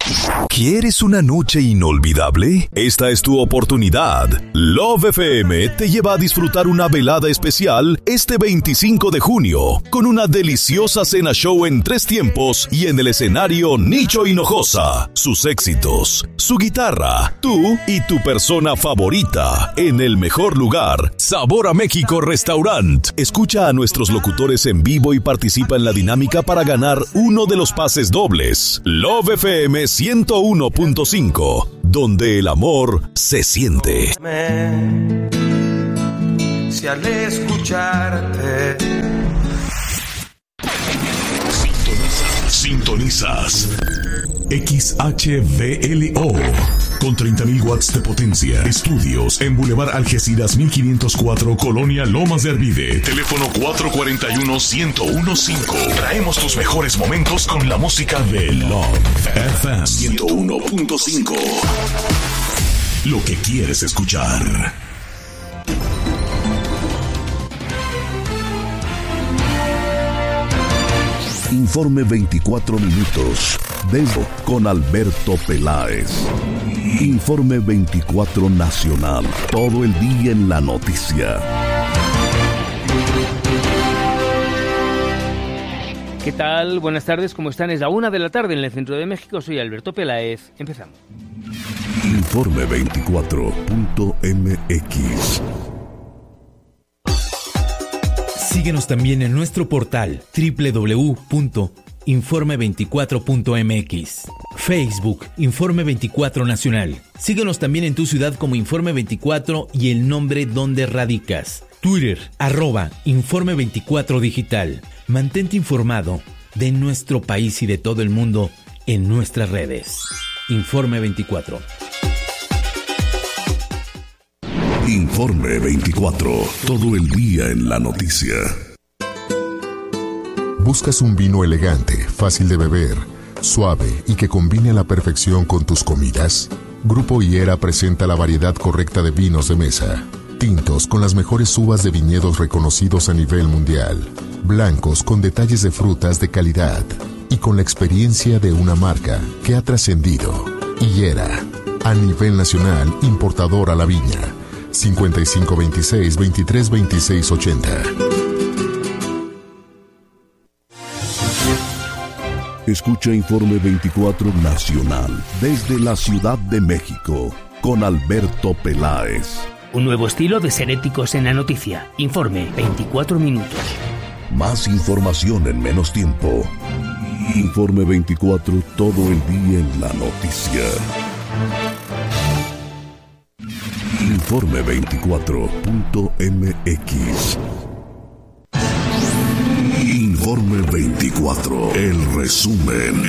¿Quieres una noche inolvidable? Esta es tu oportunidad. Love FM te lleva a disfrutar una velada especial este 25 de junio con una deliciosa cena show en 3 tiempos y en el escenario Nicho Hinojosa. Sus éxitos, su guitarra, tú y tu persona favorita en el mejor lugar, Sabor a México Restaurant. Escucha a nuestros locutores en vivo y participa en la dinámica para ganar uno de los pases dobles. Love FM 101.5, donde el amor se siente. Si al escucharte Sintonizas XHVLO con 30.000 watts de potencia. Estudios en Boulevard Algeciras 1504, Colonia Lomas de Arvide. Teléfono 441-1015. Traemos tus mejores momentos con la música de Love FM 101.5. Lo que quieres escuchar. Informe 24 minutos. Desde con Alberto Peláez. Informe 24 nacional. Todo el día en la noticia. ¿Qué tal? Buenas tardes, ¿cómo están? Es la 1 de la tarde en el centro de México. Soy Alberto Peláez. Empezamos. Informe 24.mx. Síguenos también en nuestro portal www.informe24.mx. Facebook, Informe 24 Nacional. Síguenos también en tu ciudad como Informe 24 y el nombre donde radicas. Twitter, @Informe 24 Digital. Mantente informado de nuestro país y de todo el mundo en nuestras redes. Informe 24. Informe 24. Todo el día en la noticia. ¿Buscas un vino elegante, fácil de beber, suave y que combine a la perfección con tus comidas? Grupo Higuera presenta la variedad correcta de vinos de mesa. Tintos con las mejores uvas de viñedos reconocidos a nivel mundial. Blancos con detalles de frutas de calidad. Y con la experiencia de una marca que ha trascendido. Higuera, a nivel nacional, importador a la viña. 5526-232680. Escucha Informe 24 Nacional desde la Ciudad de México con Alberto Peláez. Un nuevo estilo de ser éticos en la noticia. Informe 24 minutos. Más información en menos tiempo. Informe 24, todo el día en la noticia. Informe 24.mx. Informe 24. El resumen.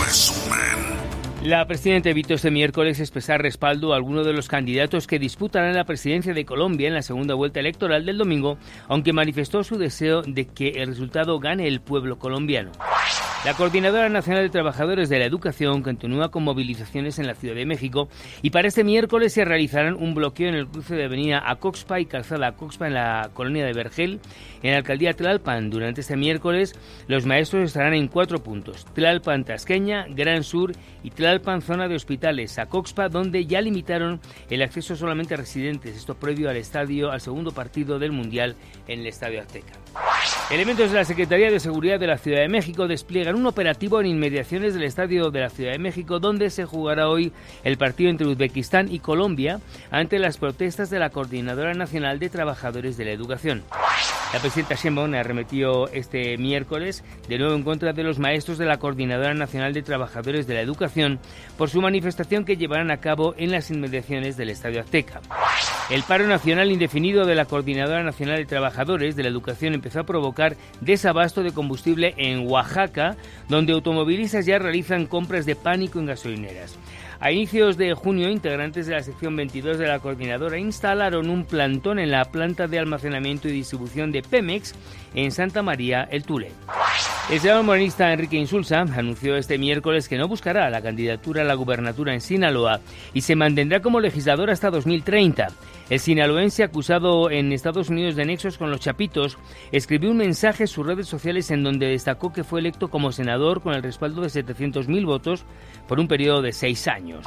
La presidenta evitó este miércoles expresar respaldo a alguno de los candidatos que disputarán la presidencia de Colombia en la segunda vuelta electoral del domingo, aunque manifestó su deseo de que el resultado gane el pueblo colombiano. La Coordinadora Nacional de Trabajadores de la Educación continúa con movilizaciones en la Ciudad de México y para este miércoles se realizarán un bloqueo en el cruce de Avenida Acoxpa y Calzada Acoxpa en la colonia de Vergel, en la alcaldía Tlalpan. Durante este miércoles los maestros estarán en 4 puntos: Tlalpan Tasqueña, Gran Sur y Tlalpan Zona de Hospitales, Acoxpa, donde ya limitaron el acceso solamente a residentes, esto previo al segundo partido del Mundial en el Estadio Azteca. Elementos de la Secretaría de Seguridad de la Ciudad de México despliegan un operativo en inmediaciones del Estadio de la Ciudad de México, donde se jugará hoy el partido entre Uzbekistán y Colombia ante las protestas de la Coordinadora Nacional de Trabajadores de la Educación. La presidenta Sheinbaum arremetió este miércoles de nuevo en contra de los maestros de la Coordinadora Nacional de Trabajadores de la Educación por su manifestación que llevarán a cabo en las inmediaciones del Estadio Azteca. El paro nacional indefinido de la Coordinadora Nacional de Trabajadores de la Educación empezó a provocar desabasto de combustible en Oaxaca, donde automovilistas ya realizan compras de pánico en gasolineras. A inicios de junio, integrantes de la sección 22 de la coordinadora instalaron un plantón en la planta de almacenamiento y distribución de Pemex en Santa María, el Tule. El senador morenista Enrique Insulza anunció este miércoles que no buscará la candidatura a la gubernatura en Sinaloa y se mantendrá como legislador hasta 2030. El sinaloense, acusado en Estados Unidos de nexos con los Chapitos, escribió un mensaje en sus redes sociales en donde destacó que fue electo como senador con el respaldo de 700.000 votos por un periodo de 6 años.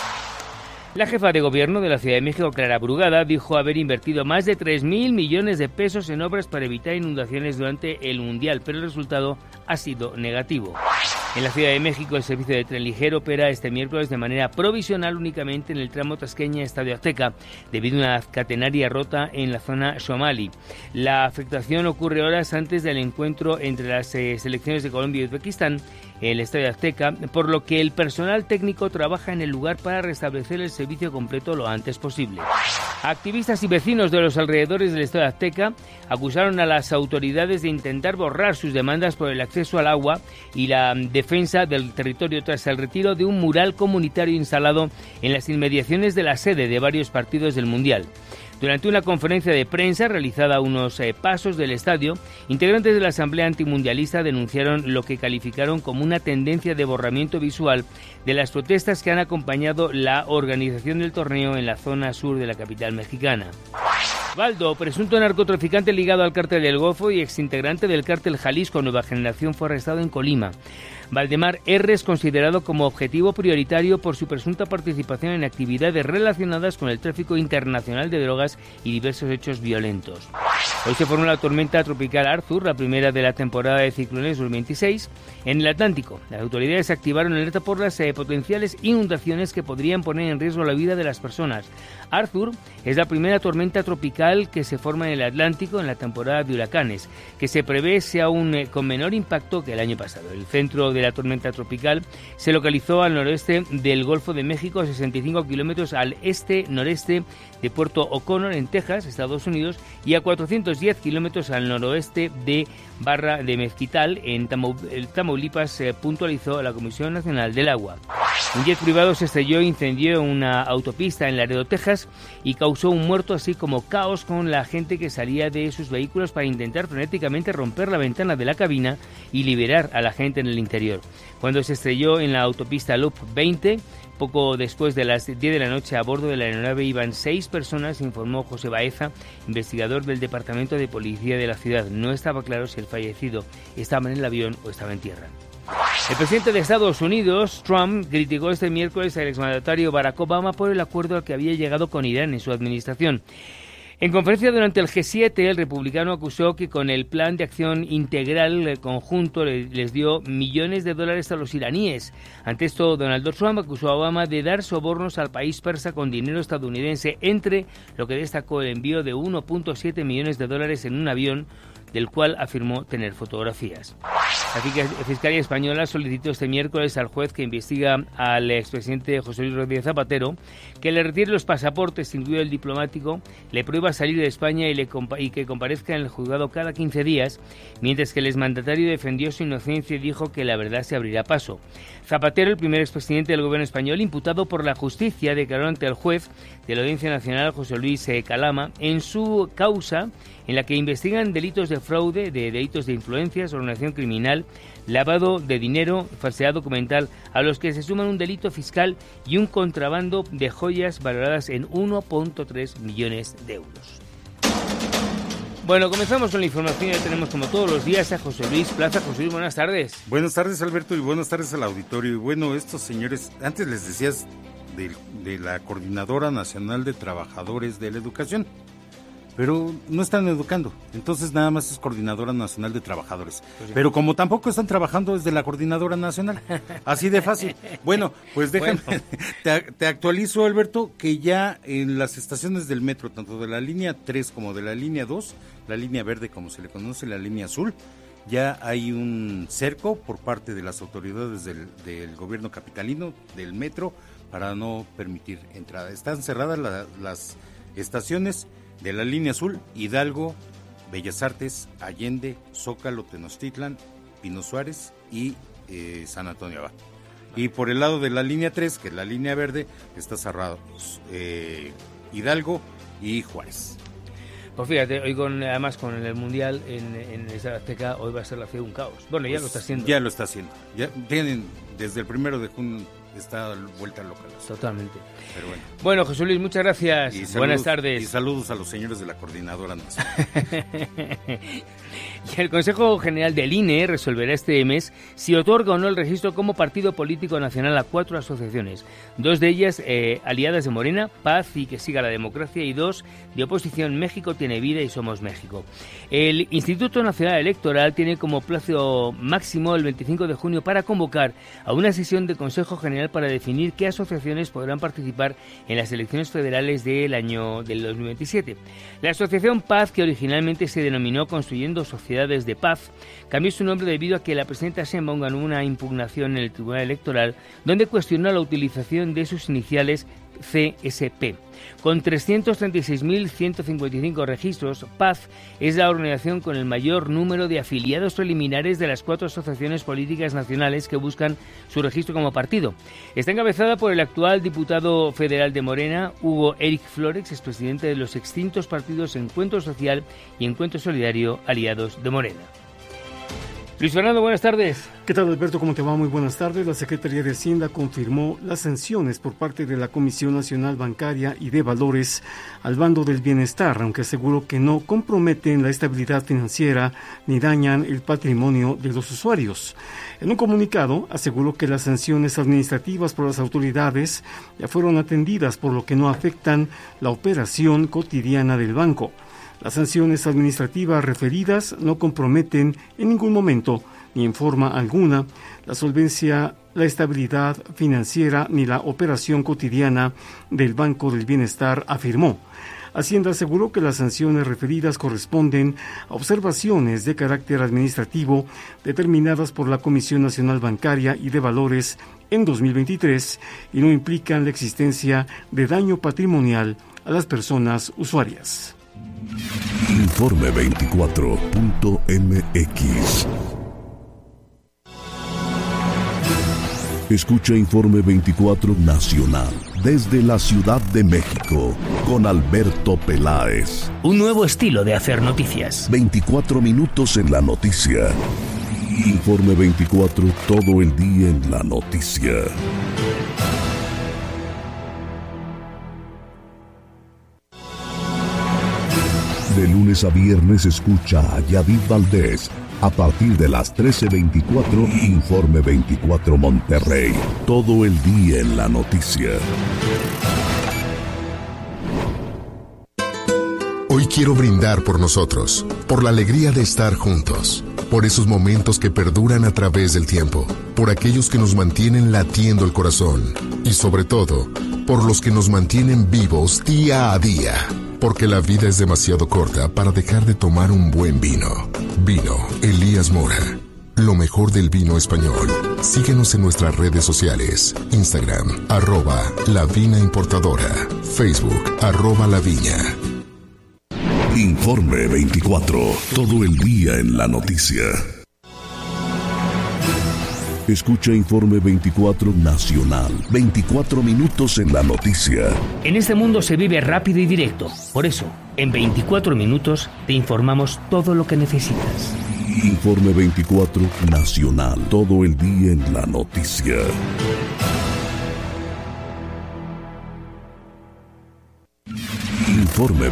La jefa de gobierno de la Ciudad de México, Clara Brugada, dijo haber invertido más de 3.000 millones de pesos en obras para evitar inundaciones durante el Mundial, pero el resultado ha sido negativo. En la Ciudad de México, el servicio de tren ligero opera este miércoles de manera provisional únicamente en el tramo Tasqueña-Estadio Azteca, debido a una catenaria rota en la zona Somali. La afectación ocurre horas antes del encuentro entre las selecciones de Colombia y Uzbekistán en el Estadio Azteca, por lo que el personal técnico trabaja en el lugar para restablecer el servicio completo lo antes posible. Activistas y vecinos de los alrededores del Estadio Azteca acusaron a las autoridades de intentar borrar sus demandas por el acceso al agua y la defensa del territorio tras el retiro de un mural comunitario instalado en las inmediaciones de la sede de varios partidos del Mundial. Durante una conferencia de prensa realizada a unos pasos del estadio, integrantes de la Asamblea Antimundialista denunciaron lo que calificaron como una tendencia de borramiento visual de las protestas que han acompañado la organización del torneo en la zona sur de la capital mexicana. Baldo, presunto narcotraficante ligado al cártel del Golfo y exintegrante del cártel Jalisco Nueva Generación, fue arrestado en Colima. Valdemar R. es considerado como objetivo prioritario por su presunta participación en actividades relacionadas con el tráfico internacional de drogas y diversos hechos violentos. Hoy se formó la tormenta tropical Arthur, la primera de la temporada de ciclones 2026, en el Atlántico. Las autoridades activaron alerta por las potenciales inundaciones que podrían poner en riesgo la vida de las personas. Arthur es la primera tormenta tropical que se forma en el Atlántico en la temporada de huracanes, que se prevé sea aún con menor impacto que el año pasado. El centro de la tormenta tropical se localizó al noroeste del Golfo de México, a 65 kilómetros al este-noreste de Puerto O'Connor, en Texas, Estados Unidos, y a 410 kilómetros al noroeste de Barra de Mezquital, en Tamaulipas, puntualizó la Comisión Nacional del Agua. Un jet privado se estrelló e incendió una autopista en Laredo, Texas, y causó un muerto, así como caos con la gente que salía de sus vehículos para intentar frenéticamente romper la ventana de la cabina y liberar a la gente en el interior. Cuando se estrelló en la autopista Loop 20, poco después de las 10 de la noche, a bordo de la aeronave iban 6 personas, informó José Baeza, investigador del Departamento de Policía de la ciudad. No estaba claro si el fallecido estaba en el avión o estaba en tierra. El presidente de Estados Unidos, Trump, criticó este miércoles al exmandatario Barack Obama por el acuerdo al que había llegado con Irán en su administración. En conferencia durante el G7, el republicano acusó que con el plan de acción integral conjunto les dio millones de dólares a los iraníes. Ante esto, Donald Trump acusó a Obama de dar sobornos al país persa con dinero estadounidense, entre lo que destacó el envío de 1.7 millones de dólares en un avión, del cual afirmó tener fotografías. La Fiscalía Española solicitó este miércoles al juez que investiga al expresidente José Luis Rodríguez Zapatero que le retire los pasaportes, incluido el diplomático, le prohíba salir de España y que comparezca en el juzgado cada 15 días, mientras que el exmandatario defendió su inocencia y dijo que la verdad se abrirá paso. Zapatero, el primer expresidente del gobierno español, imputado por la justicia, declaró ante el juez de la Audiencia Nacional, José Luis Calama, en su causa en la que investigan delitos de fraude, de delitos de influencias, organización criminal, lavado de dinero, falsedad documental, a los que se suman un delito fiscal y un contrabando de joyas valoradas en 1.3 millones de euros. Bueno, comenzamos con la información. Ya tenemos, como todos los días, a José Luis Plaza. José Luis, buenas tardes. Buenas tardes, Alberto, y buenas tardes al auditorio. Y bueno, estos señores, antes les decías de la Coordinadora Nacional de Trabajadores de la Educación, pero no están educando, entonces nada más es Coordinadora Nacional de Trabajadores. Pero como tampoco están trabajando desde la Coordinadora Nacional, así de fácil. Bueno, pues déjame, te actualizo, Alberto, que ya en las estaciones del metro, tanto de la línea 3 como de la línea 2, la línea verde como se le conoce, la línea azul, ya hay un cerco por parte de las autoridades del gobierno capitalino, del metro, para no permitir entrada. Están cerradas las estaciones de la línea azul: Hidalgo, Bellas Artes, Allende, Zócalo, Tenochtitlan, Pino Suárez y San Antonio Abad. Y por el lado de la línea 3, que es la línea verde, está cerrado Hidalgo y Juárez. Pues fíjate, hoy además con el Mundial en esa Azteca, hoy va a ser la FIA un caos. Bueno, ya lo está haciendo. Ya lo está haciendo. Ya tienen, desde el 1 de junio está vuelta loca. Totalmente. Pero bueno. Bueno, José Luis, muchas gracias. Saludos, buenas tardes. Y saludos a los señores de la Coordinadora Nacional. Y el Consejo General del INE resolverá este mes si otorga o no el registro como partido político nacional a 4 asociaciones. 2 de ellas aliadas de Morena, Paz y Que Siga la Democracia, y 2 de oposición, México Tiene Vida y Somos México. El Instituto Nacional Electoral tiene como plazo máximo el 25 de junio para convocar a una sesión de Consejo General para definir qué asociaciones podrán participar en las elecciones federales del año del 2027. La asociación Paz, que originalmente se denominó Construyendo Sociedades de Paz, cambió su nombre debido a que la presidenta Sheinbaum ganó una impugnación en el Tribunal Electoral donde cuestionó la utilización de sus iniciales CSP. Con 336.155 registros, Paz es la organización con el mayor número de afiliados preliminares de las 4 asociaciones políticas nacionales que buscan su registro como partido. Está encabezada por el actual diputado federal de Morena, Hugo Eric Flores, expresidente de los extintos partidos Encuentro Social y Encuentro Solidario, aliados de Morena. Luis Fernando, buenas tardes. ¿Qué tal, Alberto? ¿Cómo te va? Muy buenas tardes. La Secretaría de Hacienda confirmó las sanciones por parte de la Comisión Nacional Bancaria y de Valores al Bando del Bienestar, aunque aseguró que no comprometen la estabilidad financiera ni dañan el patrimonio de los usuarios. En un comunicado, aseguró que las sanciones administrativas por las autoridades ya fueron atendidas, por lo que no afectan la operación cotidiana del banco. Las sanciones administrativas referidas no comprometen en ningún momento ni en forma alguna la solvencia, la estabilidad financiera ni la operación cotidiana del Banco del Bienestar, afirmó. Hacienda aseguró que las sanciones referidas corresponden a observaciones de carácter administrativo determinadas por la Comisión Nacional Bancaria y de Valores en 2023 y no implican la existencia de daño patrimonial a las personas usuarias. Informe 24.mx. Escucha Informe 24 Nacional desde la Ciudad de México con Alberto Peláez. Un nuevo estilo de hacer noticias. 24 minutos en la noticia. Informe 24, todo el día en la noticia. De lunes a viernes escucha a Yadid Valdés a partir de las 13:24, Informe 24 Monterrey. Todo el día en la noticia. Hoy quiero brindar por nosotros, por la alegría de estar juntos, por esos momentos que perduran a través del tiempo, por aquellos que nos mantienen latiendo el corazón y sobre todo, por los que nos mantienen vivos día a día. Porque la vida es demasiado corta para dejar de tomar un buen vino. Vino Elías Mora. Lo mejor del vino español. Síguenos en nuestras redes sociales. Instagram, @lavinaimportadora. Facebook, @laviña. Informe 24. Todo el día en la noticia. Escucha Informe 24 Nacional. 24 minutos en la noticia. En este mundo se vive rápido y directo. Por eso, en 24 minutos te informamos todo lo que necesitas. Informe 24 Nacional. Todo el día en la noticia. Informe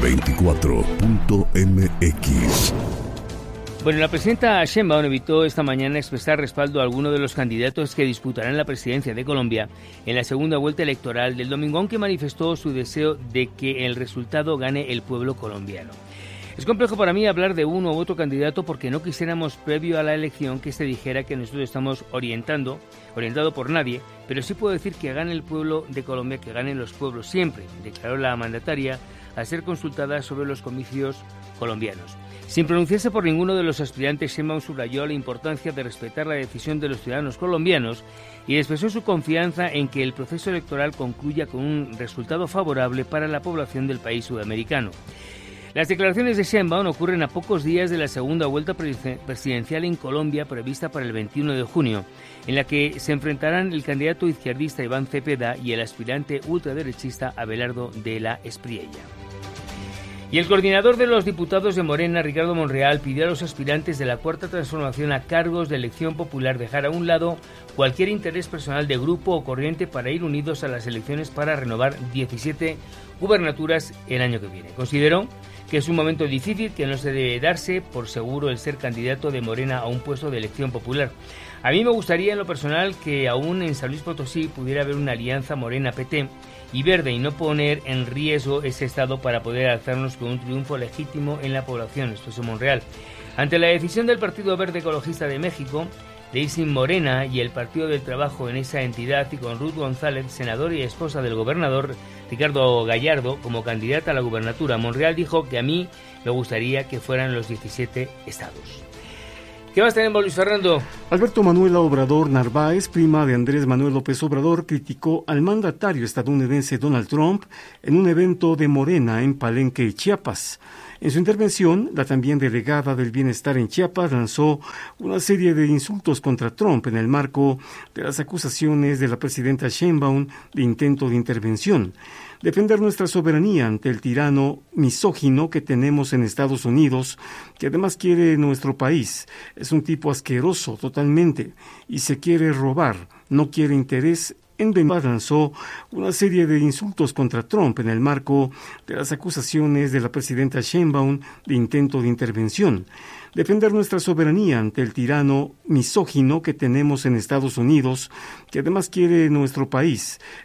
24.mx. Bueno, la presidenta Sheinbaum evitó esta mañana expresar respaldo a alguno de los candidatos que disputarán la presidencia de Colombia en la segunda vuelta electoral del domingo, aunque manifestó su deseo de que el resultado gane el pueblo colombiano. Es complejo para mí hablar de uno u otro candidato porque no quisiéramos, previo a la elección, que se dijera que nosotros estamos orientado por nadie, pero sí puedo decir que gane el pueblo de Colombia, que ganen los pueblos siempre, declaró la mandataria al ser consultada sobre los comicios colombianos. Sin pronunciarse por ninguno de los aspirantes, Sheinbaum subrayó la importancia de respetar la decisión de los ciudadanos colombianos y expresó su confianza en que el proceso electoral concluya con un resultado favorable para la población del país sudamericano. Las declaraciones de Sheinbaum ocurren a pocos días de la segunda vuelta presidencial en Colombia prevista para el 21 de junio, en la que se enfrentarán el candidato izquierdista Iván Cepeda y el aspirante ultraderechista Abelardo de la Espriella. Y el coordinador de los diputados de Morena, Ricardo Monreal, pidió a los aspirantes de la Cuarta Transformación a cargos de elección popular dejar a un lado cualquier interés personal de grupo o corriente para ir unidos a las elecciones para renovar 17 gubernaturas el año que viene. Consideró que es un momento difícil que no se debe darse por seguro el ser candidato de Morena a un puesto de elección popular. A mí me gustaría en lo personal que aún en San Luis Potosí pudiera haber una alianza Morena-PT y Verde y no poner en riesgo ese estado para poder alzarnos con un triunfo legítimo en la población, expresó Monreal. Ante la decisión del Partido Verde Ecologista de México de ir sin Morena y el Partido del Trabajo en esa entidad y con Ruth González, senadora y esposa del gobernador Ricardo Gallardo, como candidata a la gubernatura, Monreal dijo que a mí me gustaría que fueran los 17 estados. ¿Qué más tenemos, Luis Fernando? Alberto Manuela Obrador Narváez, prima de Andrés Manuel López Obrador, criticó al mandatario estadounidense Donald Trump en un evento de Morena en Palenque, Chiapas. En su intervención, la también delegada del Bienestar en Chiapas lanzó una serie de insultos contra Trump en el marco de las acusaciones de la presidenta Sheinbaum de intento de intervención. Defender nuestra soberanía ante el tirano misógino que tenemos en Estados Unidos, que además quiere nuestro país. Es un tipo asqueroso totalmente y se quiere robar, no quiere interés. En Denver lanzó una serie de insultos contra Trump en el marco de las acusaciones de la presidenta Sheinbaum de intento de intervención. Defender nuestra soberanía ante el tirano misógino que tenemos en Estados Unidos, que además quiere nuestro país.